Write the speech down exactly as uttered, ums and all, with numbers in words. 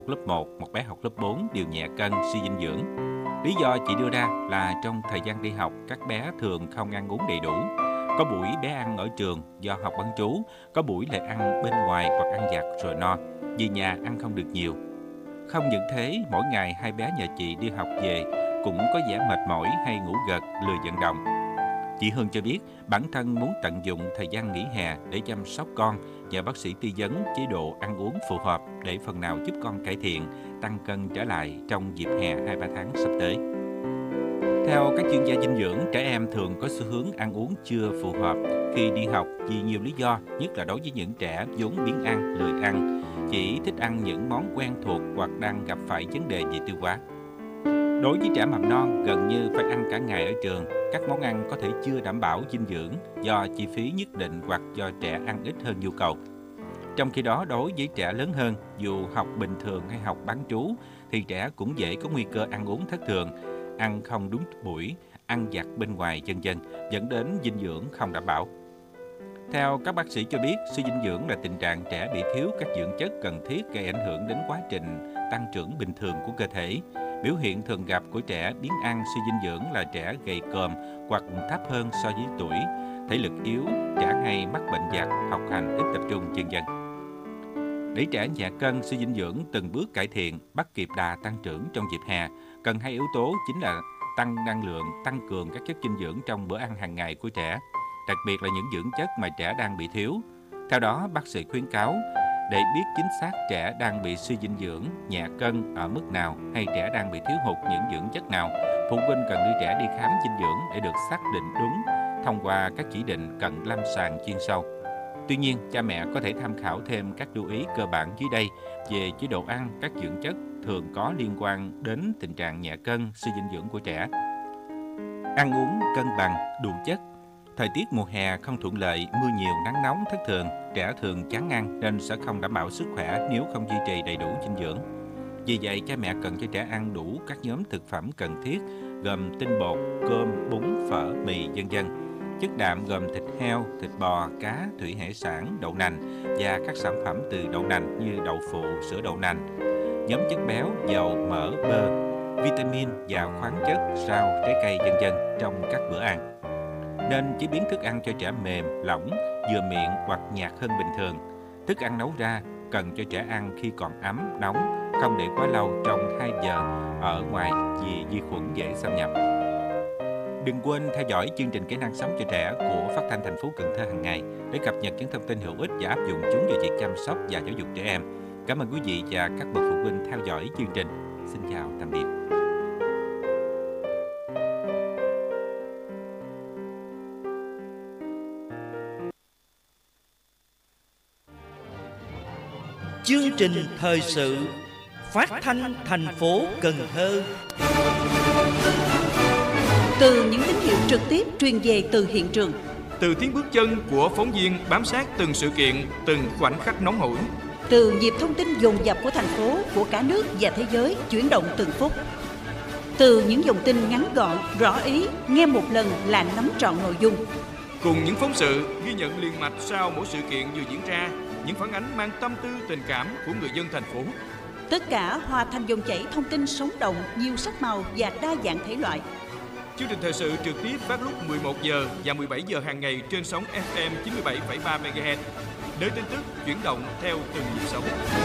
lớp một, một bé học lớp bốn đều nhẹ cân, suy dinh dưỡng. Lý do chị đưa ra là trong thời gian đi học, các bé thường không ăn uống đầy đủ. Có buổi bé ăn ở trường do học bán trú, có buổi lại ăn bên ngoài hoặc ăn vặt rồi no, vì nhà ăn không được nhiều. Không những thế, mỗi ngày hai bé nhờ chị đi học về cũng có vẻ mệt mỏi hay ngủ gật, lười vận động. Chị Hương cho biết bản thân muốn tận dụng thời gian nghỉ hè để chăm sóc con, nhờ bác sĩ tư vấn chế độ ăn uống phù hợp để phần nào giúp con cải thiện, tăng cân trở lại trong dịp hè hai ba tháng sắp tới. Theo các chuyên gia dinh dưỡng, trẻ em thường có xu hướng ăn uống chưa phù hợp khi đi học vì nhiều lý do, nhất là đối với những trẻ vốn biếng ăn, lười ăn, chỉ thích ăn những món quen thuộc hoặc đang gặp phải vấn đề về tiêu hóa. Đối với trẻ mầm non, gần như phải ăn cả ngày ở trường, các món ăn có thể chưa đảm bảo dinh dưỡng do chi phí nhất định hoặc do trẻ ăn ít hơn nhu cầu. Trong khi đó, đối với trẻ lớn hơn, dù học bình thường hay học bán trú, thì trẻ cũng dễ có nguy cơ ăn uống thất thường, ăn không đúng buổi, ăn vặt bên ngoài vân vân, dẫn đến dinh dưỡng không đảm bảo. Theo các bác sĩ cho biết, suy dinh dưỡng là tình trạng trẻ bị thiếu các dưỡng chất cần thiết gây ảnh hưởng đến quá trình tăng trưởng bình thường của cơ thể. Biểu hiện thường gặp của trẻ biếng ăn suy dinh dưỡng là trẻ gầy còm hoặc thấp hơn so với tuổi, thể lực yếu, trẻ hay mắc bệnh vặt, học hành ít tập trung, vân vân. Để trẻ nhẹ cân suy dinh dưỡng từng bước cải thiện, bắt kịp đà tăng trưởng trong dịp hè, cần hai yếu tố chính là tăng năng lượng, tăng cường các chất dinh dưỡng trong bữa ăn hàng ngày của trẻ, đặc biệt là những dưỡng chất mà trẻ đang bị thiếu. Theo đó, bác sĩ khuyến cáo, để biết chính xác trẻ đang bị suy dinh dưỡng, nhẹ cân ở mức nào hay trẻ đang bị thiếu hụt những dưỡng chất nào, phụ huynh cần đưa trẻ đi khám dinh dưỡng để được xác định đúng thông qua các chỉ định cận lâm sàng chuyên sâu. Tuy nhiên, cha mẹ có thể tham khảo thêm các lưu ý cơ bản dưới đây về chế độ ăn, các dưỡng chất thường có liên quan đến tình trạng nhẹ cân, suy dinh dưỡng của trẻ. Ăn uống cân bằng, đủ chất. Thời tiết mùa hè không thuận lợi, mưa nhiều, nắng nóng thất thường, trẻ thường chán ăn nên sẽ không đảm bảo sức khỏe nếu không duy trì đầy đủ dinh dưỡng. Vì vậy, cha mẹ cần cho trẻ ăn đủ các nhóm thực phẩm cần thiết gồm tinh bột, cơm, bún, phở, mì, vân vân. Chất đạm gồm thịt heo, thịt bò, cá, thủy hải sản, đậu nành và các sản phẩm từ đậu nành như đậu phụ, sữa đậu nành. Nhóm chất béo, dầu, mỡ, bơ, vitamin và khoáng chất, rau, trái cây, vân vân trong các bữa ăn. Nên chế biến thức ăn cho trẻ mềm, lỏng, vừa miệng hoặc nhạt hơn bình thường. Thức ăn nấu ra cần cho trẻ ăn khi còn ấm, nóng, không để quá lâu trong hai giờ ở ngoài vì vi khuẩn dễ xâm nhập. Đừng quên theo dõi chương trình Kỹ năng sống cho trẻ của Phát thanh thành phố Cần Thơ hàng ngày để cập nhật những thông tin hữu ích và áp dụng chúng vào việc chăm sóc và giáo dục trẻ em. Cảm ơn quý vị và các bậc phụ huynh theo dõi chương trình. Xin chào, tạm biệt. Chương trình thời sự Phát thanh thành phố Cần Thơ. Từ những tín hiệu trực tiếp truyền về từ hiện trường, từ tiếng bước chân của phóng viên bám sát từng sự kiện, từng khoảnh khắc nóng hổi, từ nhịp thông tin dồn dập của thành phố, của cả nước và thế giới chuyển động từng phút, từ những dòng tin ngắn gọn, rõ ý, nghe một lần là nắm trọn nội dung. Cùng những phóng sự ghi nhận liền mạch sau mỗi sự kiện vừa diễn ra, những phản ánh mang tâm tư tình cảm của người dân thành phố. Tất cả hòa thành dòng chảy thông tin sống động, nhiều sắc màu và đa dạng thể loại. Chương trình thời sự trực tiếp phát lúc mười một giờ và mười bảy giờ hàng ngày trên sóng ép em chín mươi bảy phẩy ba mê ga héc. Nơi tin tức chuyển động theo từng nhịp sống.